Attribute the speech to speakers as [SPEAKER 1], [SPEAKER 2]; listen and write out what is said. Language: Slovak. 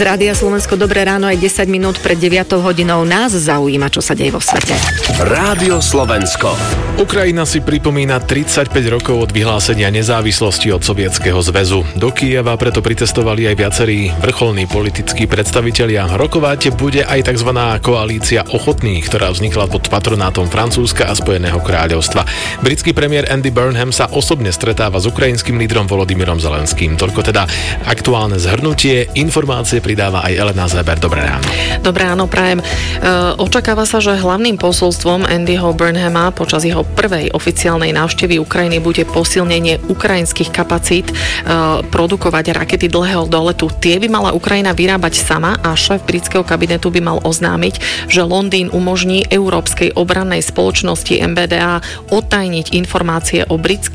[SPEAKER 1] Z Rádia Slovensko dobré ráno, aj 10 minút pred 9 hodinou nás zaujíma, čo sa deje vo svete.
[SPEAKER 2] Rádio Slovensko.
[SPEAKER 3] Ukrajina si pripomína 35 rokov od vyhlásenia nezávislosti od Sovietskeho zväzu. Do Kyjeva preto pricestovali aj viacerí vrcholní politickí predstavitelia. Rokovať bude aj tzv. Koalícia ochotných, ktorá vznikla pod patronátom Francúzska a Spojeného kráľovstva. Britský premiér Andy Burnham sa osobne stretáva s ukrajinským lídrom Volodymyrom Zelenským. Toľko teda aktuálne zhrnutie. Informácie pridáva aj Elena Zeber. Dobré ráno.
[SPEAKER 4] Dobré ráno, prajem. Očakáva sa, že hlavným posolstvom Andyho Burnhama počas jeho prvej oficiálnej návštevy Ukrajiny bude posilnenie ukrajinských kapacít produkovať rakety dlhého doletu. Tie by mala Ukrajina vyrábať sama a šéf britského kabinetu by mal oznámiť, že Londýn umožní Európskej obrannej spoločnosti MBDA odtajniť informácie o britských